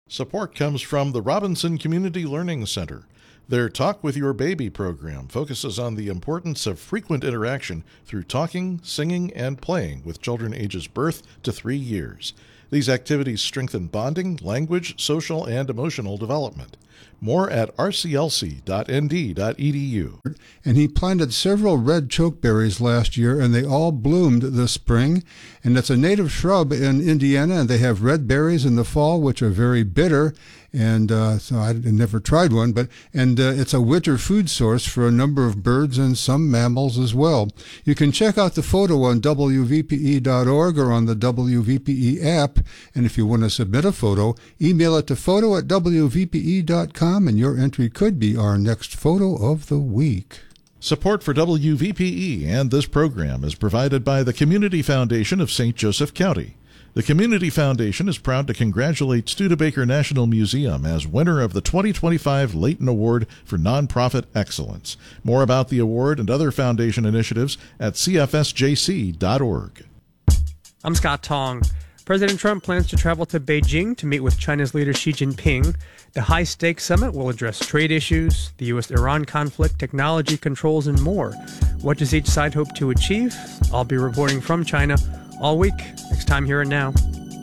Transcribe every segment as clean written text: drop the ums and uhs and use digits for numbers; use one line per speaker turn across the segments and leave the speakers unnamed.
Support comes from the Robinson Community Learning Center. Their Talk with Your Baby program focuses on the importance of frequent interaction through talking, singing, and playing with children ages birth to 3 years. These activities strengthen bonding, language, social, and emotional development. More at rclc.nd.edu.
And he planted several red chokeberries last year, and they all bloomed this spring. And it's a native shrub in Indiana, and they have red berries in the fall, which are very bitter. And so I never tried one, but it's a winter food source for a number of birds and some mammals as well. You can check out the photo on WVPE.org or on the WVPE app. And if you want to submit a photo, email it to photo@WVPE.com, and your entry could be our next photo of the week.
Support for WVPE and this program is provided by the Community Foundation of St. Joseph County. The Community Foundation is proud to congratulate Studebaker National Museum as winner of the 2025 Layton Award for Nonprofit Excellence. More about the award and other foundation initiatives at cfsjc.org.
I'm Scott Tong. President Trump plans to travel to Beijing to meet with China's leader Xi Jinping. The high-stakes summit will address trade issues, the U.S.-Iran conflict, technology controls, and more. What does each side hope to achieve? I'll be reporting from China all week, next time Here and Now.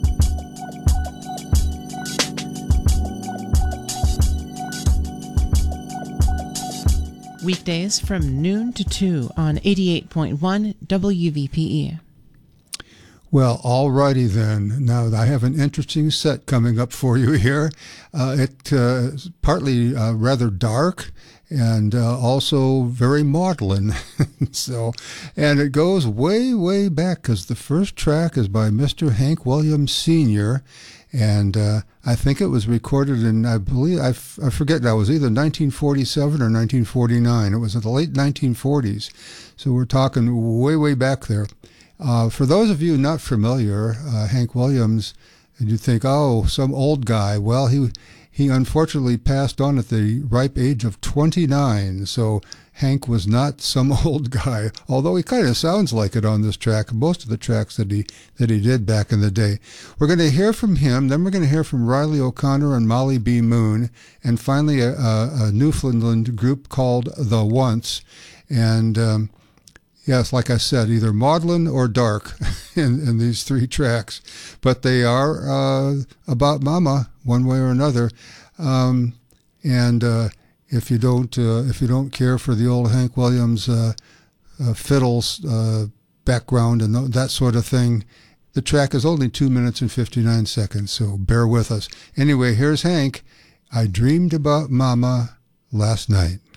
Weekdays from noon to 2 on 88.1 WVPE.
Well, all righty then. Now, I have an interesting set coming up for you here. It's partly rather dark and also very maudlin. And it goes way, way back because the first track is by Mr. Hank Williams Sr., and I think it was recorded in, I believe, I forget now, it was either 1947 or 1949. It was in the late 1940s. So we're talking way, way back there. For those of you not familiar, Hank Williams, and you think, oh, some old guy. Well, he unfortunately passed on at the ripe age of 29. So Hank was not some old guy, although he kind of sounds like it on this track, most of the tracks that he did back in the day. We're going to hear from him, then we're going to hear from Riley O'Connor and Molly B. Moon, and finally a Newfoundland group called The Once. And yes, like I said, either maudlin or dark in these three tracks, but they are about Mama one way or another. If you don't care for the old Hank Williams fiddles background and that sort of thing, the track is only 2 minutes and 59 seconds, so bear with us. Anyway, here's Hank. I dreamed about Mama last night.